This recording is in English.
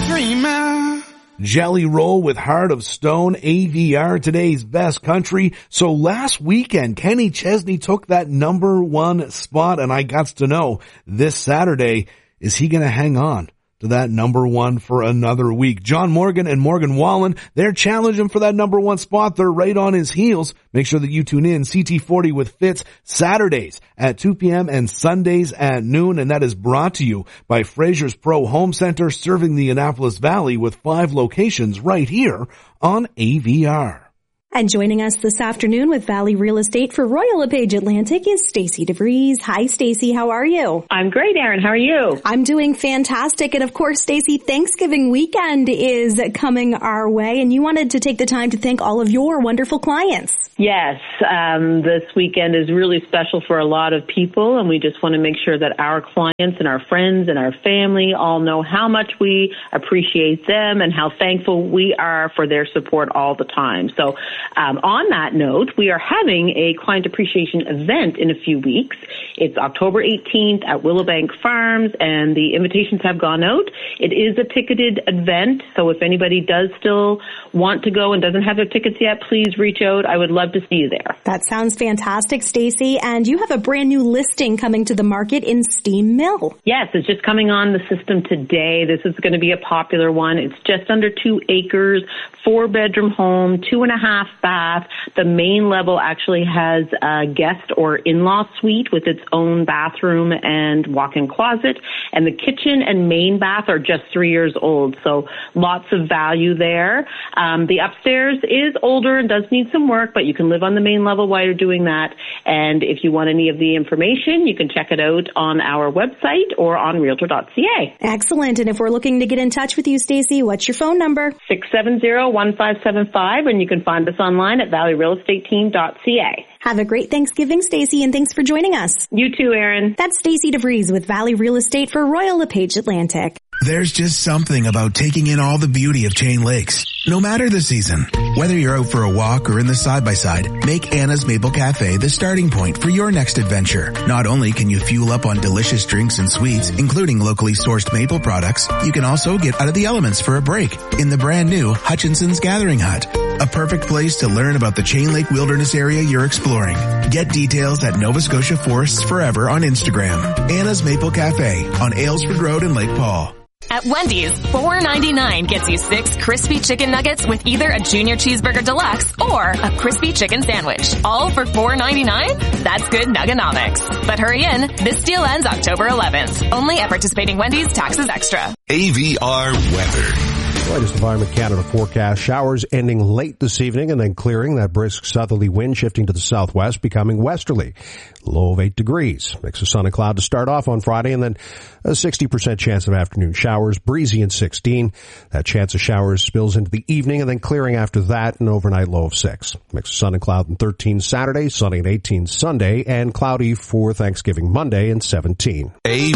dreamer. Jelly Roll with Heart of Stone, AVR, today's best country. So last weekend, Kenny Chesney took that number one spot, and I got to know this Saturday, is he going to hang on to that number one for another week? John Morgan and Morgan Wallen, they're challenging for that number one spot. They're right on his heels. Make sure that you tune in. CT40 with Fitz, Saturdays at 2 p.m. and Sundays at noon. And that is brought to you by Fraser's Pro Home Center, serving the Annapolis Valley with 5 locations right here on AVR. And joining us this afternoon with Valley Real Estate for Royal LePage Atlantic is Stacey DeVries. Hi, Stacey. How are you? I'm great, Erin. How are you? I'm doing fantastic. And of course, Stacey, Thanksgiving weekend is coming our way, and you wanted to take the time to thank all of your wonderful clients. Yes, this weekend is really special for a lot of people, and we just want to make sure that our clients and our friends and our family all know how much we appreciate them and how thankful we are for their support all the time. So on that note, we are having a client appreciation event in a few weeks. It's October 18th at Willowbank Farms, and the invitations have gone out. It is a ticketed event, so if anybody does still want to go and doesn't have their tickets yet, please reach out. I would love to see you there. That sounds fantastic, Stacey. And you have a brand new listing coming to the market in Steam Mill. Yes, it's just coming on the system today. This is going to be a popular one. It's just under 2 acres, 4-bedroom home, 2.5 bath. The main level actually has a guest or in-law suite with its own bathroom and walk-in closet. And the kitchen and main bath are just 3 years old, so lots of value there. The upstairs is older and does need some work, but you can live on the main level while you're doing that. And if you want any of the information, you can check it out on our website or on realtor.ca. Excellent. And if we're looking to get in touch with you, Stacey, what's your phone number? 670-1575, and you can find us online at valleyrealestateteam.ca. Have a great Thanksgiving, Stacey, and thanks for joining us. You too, Erin. That's Stacey DeVries with Valley Real Estate for Royal LePage Atlantic. There's just something about taking in all the beauty of Chain Lakes, no matter the season. Whether you're out for a walk or in the side-by-side, make Anna's Maple Cafe the starting point for your next adventure. Not only can you fuel up on delicious drinks and sweets, including locally sourced maple products, you can also get out of the elements for a break in the brand new Hutchinson's Gathering Hut. A perfect place to learn about the Chain Lake Wilderness area you're exploring. Get details at Nova Scotia Forests Forever on Instagram. Anna's Maple Cafe on Aylesford Road in Lake Paul. At Wendy's, $4.99 gets you 6 crispy chicken nuggets with either a junior cheeseburger deluxe or a crispy chicken sandwich. All for $4.99? That's good nuggonomics. But hurry in, this deal ends October 11th. Only at participating Wendy's, taxes extra. AVR weather. Latest Environment Canada forecast. Showers ending late this evening and then clearing. That brisk southerly wind shifting to the southwest, becoming westerly. Low of 8 degrees. Mix of sun and cloud to start off on Friday, and then a 60% chance of afternoon showers. Breezy and 16. That chance of showers spills into the evening and then clearing after that, an overnight low of 6. Mix of sun and cloud and 13 Saturday, sunny and 18 Sunday, and cloudy for Thanksgiving Monday and 17.